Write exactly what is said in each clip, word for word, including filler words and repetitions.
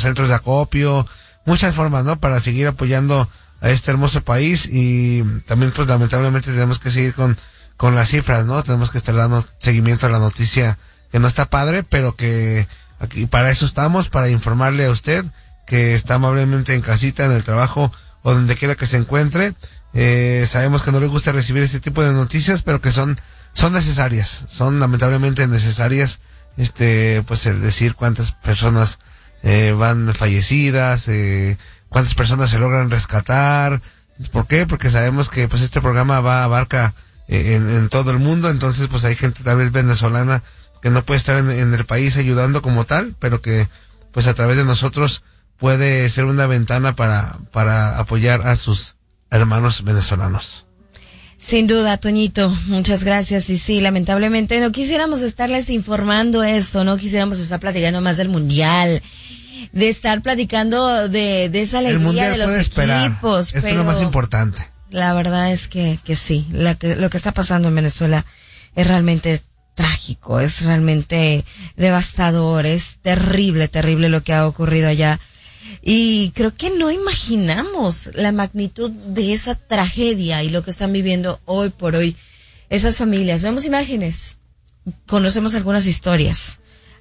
centros de acopio, muchas formas, ¿no? Para seguir apoyando a este hermoso país, y también pues lamentablemente tenemos que seguir con, con las cifras, ¿no? Tenemos que estar dando seguimiento a la noticia que no está padre, pero que aquí para eso estamos, para informarle a usted que está amablemente en casita, en el trabajo o donde quiera que se encuentre. Eh, sabemos que no le gusta recibir este tipo de noticias, pero que son, son necesarias, son lamentablemente necesarias, este, pues el decir cuántas personas eh, van fallecidas, eh, cuántas personas se logran rescatar. ¿Por qué? Porque sabemos que pues este programa va, abarca eh, en, en todo el mundo, entonces pues hay gente tal vez venezolana que no puede estar en, en el país ayudando como tal, pero que pues a través de nosotros puede ser una ventana para, para apoyar a sus hermanos venezolanos. Sin duda, Toñito, muchas gracias. Y sí, lamentablemente no quisiéramos estarles informando eso, no quisiéramos estar platicando más del mundial, de estar platicando de, de esa alegría de los equipos. Eso es lo más importante. La verdad es que, que sí, la que, lo que está pasando en Venezuela es realmente trágico, es realmente devastador, es terrible, terrible lo que ha ocurrido allá. Y creo que no imaginamos la magnitud de esa tragedia y lo que están viviendo hoy por hoy esas familias. Vemos imágenes, conocemos algunas historias,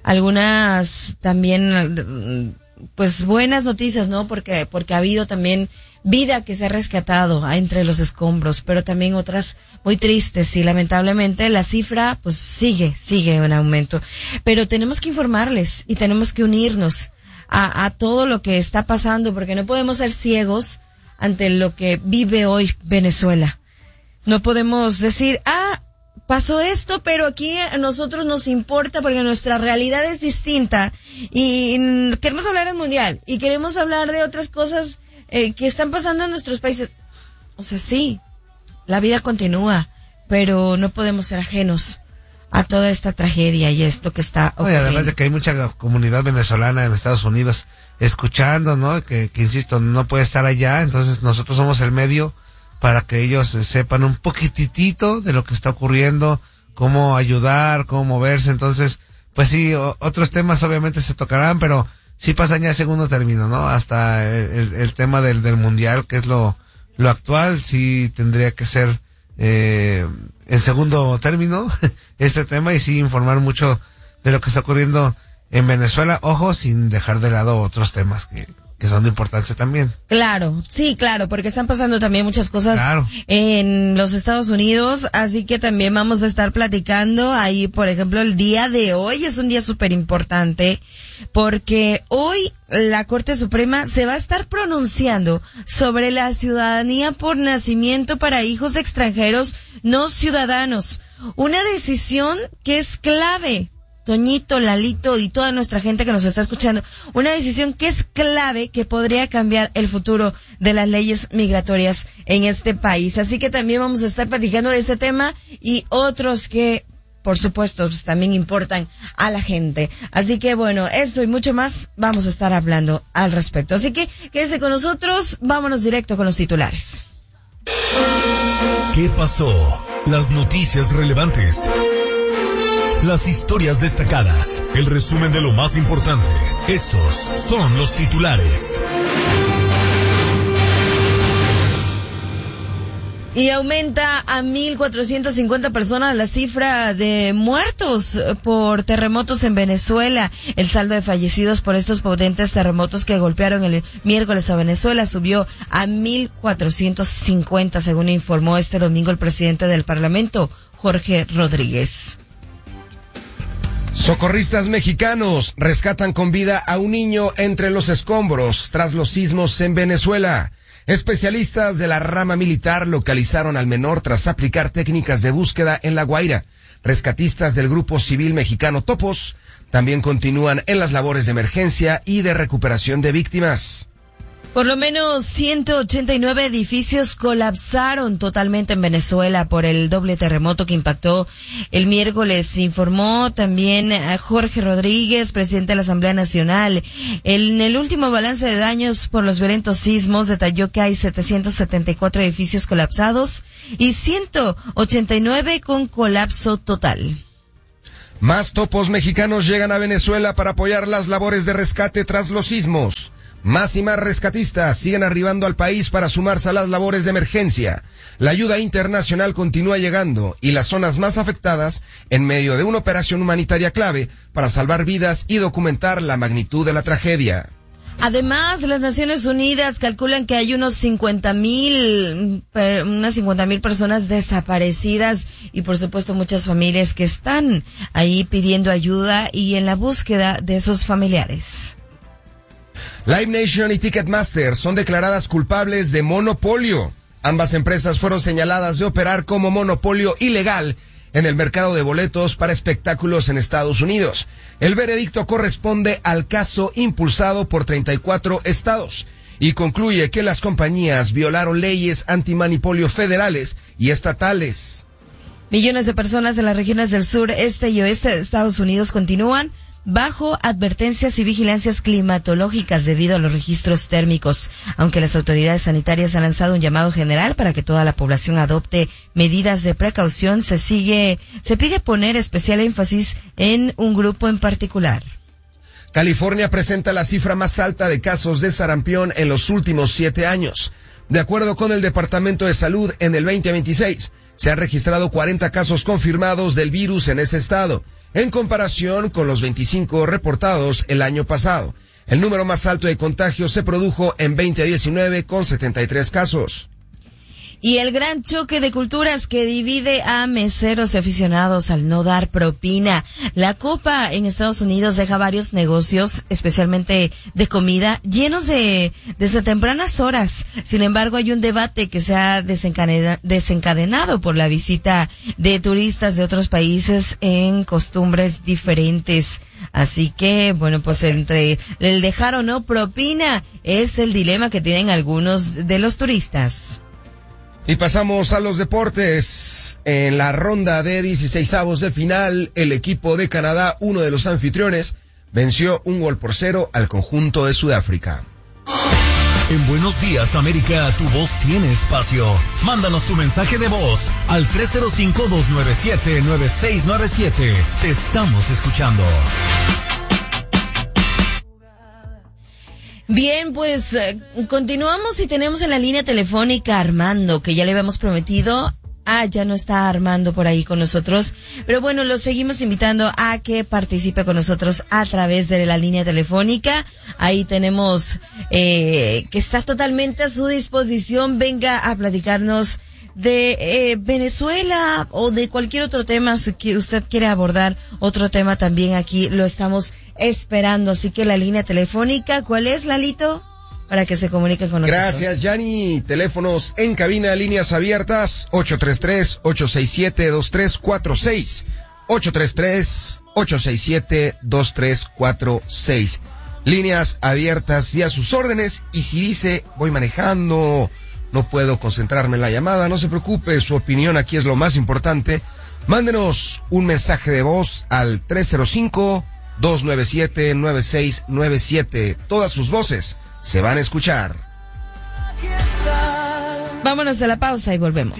algunas también pues buenas noticias, ¿no? Porque porque ha habido también vida que se ha rescatado entre los escombros, pero también otras muy tristes, y lamentablemente la cifra pues sigue, sigue en aumento. Pero tenemos que informarles y tenemos que unirnos a, a todo lo que está pasando, porque no podemos ser ciegos ante lo que vive hoy Venezuela. No podemos decir, ah, pasó esto, pero aquí a nosotros nos importa porque nuestra realidad es distinta y queremos hablar del mundial y queremos hablar de otras cosas eh, que están pasando en nuestros países. O sea, sí, la vida continúa, pero no podemos ser ajenos a toda esta tragedia y esto que está ocurriendo. Oye, además de que hay mucha comunidad venezolana en Estados Unidos escuchando, ¿no? Que, que insisto, no puede estar allá, entonces nosotros somos el medio para que ellos sepan un poquitito de lo que está ocurriendo, cómo ayudar, cómo moverse. Entonces, pues sí, o, otros temas obviamente se tocarán, pero sí pasan ya a segundo término, ¿no? Hasta el, el, el tema del, del mundial, que es lo, lo actual, sí tendría que ser eh, en segundo término este tema, y sí informar mucho de lo que está ocurriendo en Venezuela, ojo, sin dejar de lado otros temas que que son de importancia también. Claro, sí, claro, porque están pasando también muchas cosas claro. en los Estados Unidos, así que también vamos a estar platicando ahí. Por ejemplo, el día de hoy es un día súper importante, porque hoy la Corte Suprema se va a estar pronunciando sobre la ciudadanía por nacimiento para hijos extranjeros no ciudadanos, una decisión que es clave. Toñito, Lalito y toda nuestra gente que nos está escuchando, una decisión que es clave, que podría cambiar el futuro de las leyes migratorias en este país. Así que también vamos a estar platicando de este tema y otros que, por supuesto, pues, también importan a la gente. Así que bueno, eso y mucho más vamos a estar hablando al respecto. Así que quédese con nosotros, vámonos directo con los titulares. ¿Qué pasó? Las noticias relevantes. Las historias destacadas, el resumen de lo más importante. Estos son los titulares. Y aumenta a mil cuatrocientas cincuenta personas la cifra de muertos por terremotos en Venezuela. El saldo de fallecidos por estos potentes terremotos que golpearon el miércoles a Venezuela subió a mil cuatrocientos cincuenta, según informó este domingo el presidente del Parlamento, Jorge Rodríguez. Socorristas mexicanos rescatan con vida a un niño entre los escombros tras los sismos en Venezuela. Especialistas de la rama militar localizaron al menor tras aplicar técnicas de búsqueda en La Guaira. Rescatistas del Grupo Civil Mexicano Topos también continúan en las labores de emergencia y de recuperación de víctimas. Por lo menos ciento ochenta y nueve edificios colapsaron totalmente en Venezuela por el doble terremoto que impactó el miércoles, informó también a Jorge Rodríguez, presidente de la Asamblea Nacional. En el último balance de daños por los violentos sismos detalló que hay setecientos setenta y cuatro edificios colapsados y ciento ochenta y nueve con colapso total. Más topos mexicanos llegan a Venezuela para apoyar las labores de rescate tras los sismos. Más y más rescatistas siguen arribando al país para sumarse a las labores de emergencia. La ayuda internacional continúa llegando y las zonas más afectadas en medio de una operación humanitaria clave para salvar vidas y documentar la magnitud de la tragedia. Además, las Naciones Unidas calculan que hay unos cincuenta mil, unas cincuenta mil personas desaparecidas y por supuesto muchas familias que están ahí pidiendo ayuda y en la búsqueda de esos familiares. Live Nation y Ticketmaster son declaradas culpables de monopolio. Ambas empresas fueron señaladas de operar como monopolio ilegal en el mercado de boletos para espectáculos en Estados Unidos. El veredicto corresponde al caso impulsado por treinta y cuatro estados y concluye que las compañías violaron leyes antimonopolio federales y estatales. Millones de personas en las regiones del sur, este y oeste de Estados Unidos continúan bajo advertencias y vigilancias climatológicas debido a los registros térmicos, aunque las autoridades sanitarias han lanzado un llamado general para que toda la población adopte medidas de precaución. Se sigue, se pide poner especial énfasis en un grupo en particular. California presenta la cifra más alta de casos de sarampión en los últimos siete años. De acuerdo con el Departamento de Salud, en el veinte veintiséis se han registrado cuarenta casos confirmados del virus en ese estado, en comparación con los veinticinco reportados el año pasado. El número más alto de contagios se produjo en veinte diecinueve con setenta y tres casos. Y el gran choque de culturas que divide a meseros y aficionados al no dar propina. La Copa en Estados Unidos deja varios negocios, especialmente de comida, llenos de desde tempranas horas. Sin embargo, hay un debate que se ha desencadena, desencadenado por la visita de turistas de otros países en costumbres diferentes. Así que, bueno, pues entre el dejar o no propina es el dilema que tienen algunos de los turistas. Y pasamos a los deportes. En la ronda de dieciseisavos de final, el equipo de Canadá, uno de los anfitriones, venció un gol por cero al conjunto de Sudáfrica. En Buenos Días, América, tu voz tiene espacio. Mándanos tu mensaje de voz al tres cero cinco, dos nueve siete, nueve seis nueve siete. Te estamos escuchando. Bien, pues eh, continuamos y tenemos en la línea telefónica a Armando, que ya le habíamos prometido. Ah, ya no está Armando por ahí con nosotros, pero bueno, lo seguimos invitando a que participe con nosotros a través de la línea telefónica. Ahí tenemos eh, que está totalmente a su disposición. Venga a platicarnos de eh, Venezuela o de cualquier otro tema. Si usted quiere abordar otro tema también, aquí lo estamos esperando. Así que la línea telefónica, ¿cuál es, Lalito? Para que se comunique con nosotros. Gracias, Yanni. Teléfonos en cabina, líneas abiertas, ocho tres tres, ocho seis siete, dos tres cuatro seis. ocho tres tres, ocho seis siete, dos tres cuatro seis. Líneas abiertas y a sus órdenes. Y si dice, voy manejando, no puedo concentrarme en la llamada, no se preocupe, su opinión aquí es lo más importante. Mándenos un mensaje de voz al tres cero cinco, dos nueve siete, nueve seis nueve siete. Todas sus voces se van a escuchar. Vámonos a la pausa y volvemos.